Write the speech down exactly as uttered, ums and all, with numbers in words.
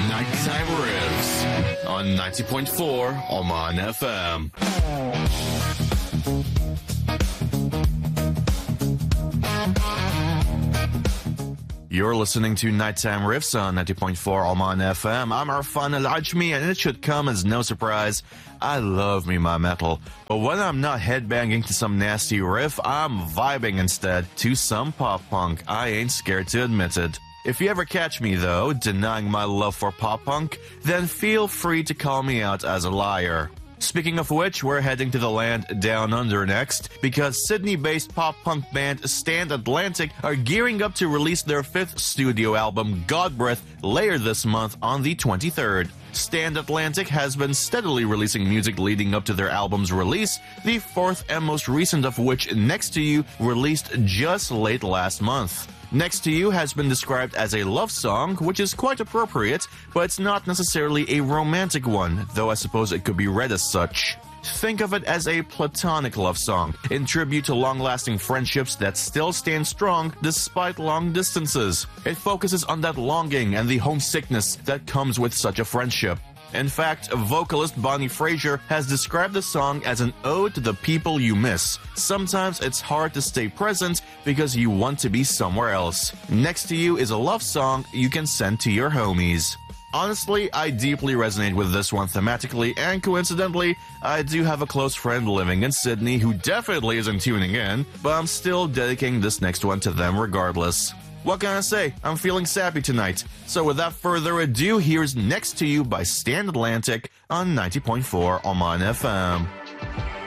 Nighttime Riffs on ninety point four Oman F M. You're listening to Nighttime Riffs on ninety point four Oman F M. I'm Arfan Al-Ajmi, and it should come as no surprise, I love me my metal. But when I'm not headbanging to some nasty riff, I'm vibing instead to some pop punk. I ain't scared to admit it. If you ever catch me, though, denying my love for pop punk, then feel free to call me out as a liar. Speaking of which, we're heading to the land down under next, because Sydney-based pop-punk band Stand Atlantic are gearing up to release their fifth studio album, Godbreath, later this month on the twenty-third. Stand Atlantic has been steadily releasing music leading up to their album's release, the fourth and most recent of which, Next to You, released just late last month. Next to You has been described as a love song, which is quite appropriate, but it's not necessarily a romantic one, though I suppose it could be read as such. Think of it as a platonic love song, in tribute to long-lasting friendships that still stand strong despite long distances. It focuses on that longing and the homesickness that comes with such a friendship. In fact, vocalist Bonnie Fraser has described the song as an ode to the people you miss. Sometimes it's hard to stay present because you want to be somewhere else. Next to You is a love song you can send to your homies. Honestly, I deeply resonate with this one thematically, and coincidentally, I do have a close friend living in Sydney who definitely isn't tuning in, but I'm still dedicating this next one to them regardless. What can I say? I'm feeling sappy tonight. So without further ado, here's Next to You by Stand Atlantic on ninety point four Oman F M.